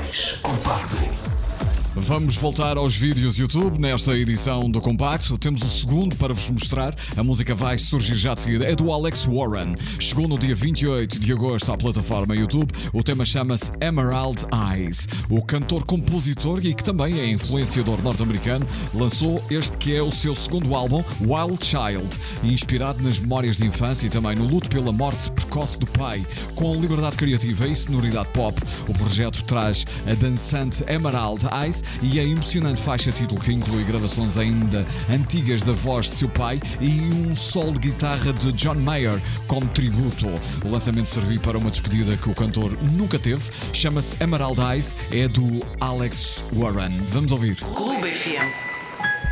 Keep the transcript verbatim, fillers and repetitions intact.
dois, Compacto. Vamos voltar aos vídeos YouTube nesta edição do Compacto. Temos o segundo para vos mostrar. A música vai surgir já de seguida. É do Alex Warren. Chegou no dia vinte e oito de agosto à plataforma YouTube. O tema chama-se Emerald Eyes. O cantor-compositor e que também é influenciador norte-americano lançou este que é o seu segundo álbum, Wild Child, inspirado nas memórias de infância e também no luto pela morte precoce do pai. Com liberdade criativa e sonoridade pop, o projeto traz a dançante Emerald Eyes e a emocionante faixa título que inclui gravações ainda antigas da voz de seu pai e um solo de guitarra de John Mayer como tributo. O lançamento serviu para uma despedida que o cantor nunca teve. Chama-se Emerald Eyes, é do Alex Warren. Vamos ouvir. Clube F M.